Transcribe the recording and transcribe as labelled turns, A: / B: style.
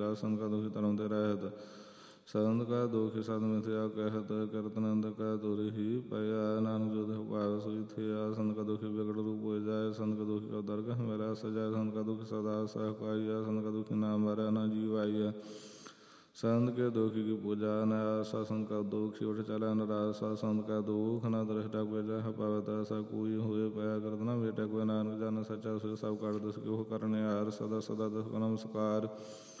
A: ਲਾ ਸੰਤ ਕਾ ਦੁਖੀ ਧਰਮ ਤੇ ਰਹਿਤ ਸੰਤ ਕਾ ਦੁਖੀ ਸਦ ਮਿਥਿਆ ਕਹਿਤ ਕਰਤਨੰਦ ਕਾ ਤੁਰਿ ਹੀ ਪਿਆ ਨਾਨਕ ਜੋ ਦੇਹ ਭਾਵ ਸੋਈ ਥਿਆ ਸੰਤ ਕਾ ਦੁਖੀ ਵਿਗੜ ਰੂਪ ਹੋ ਜਾਏ ਸੰਤ ਕਾ ਦੁਖੀ ਕਾ ਦਰਗਹ ਮੇਰਾ ਸਜਾਏ ਸੰਤ ਕਾ ਦੁਖੀ ਸਦਾ ਸਹਿਕਾਈਆ ਸੰਤ ਕਾ ਦੁਖੀ ਨਾਮ ਮਰੈ ਨਾ ਜੀਵਾਈਆ संत के दुखी की पूजा न आशा संत का दुख उठ चला निराशा संत का दुख न दृष्टा कोई जह पावत ऐसा कोई हुए पया करतना बेटा कोई नानक जान सच्चा सुख सब कर दुख करने हार सदा सदा दुख नमस्कार